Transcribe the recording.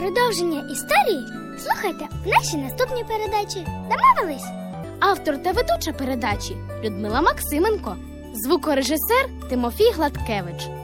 Продовження історії слухайте в нашій наступній передачі. Домовились? Автор та ведуча передачі Людмила Максименко, звукорежисер Тимофій Гладкевич.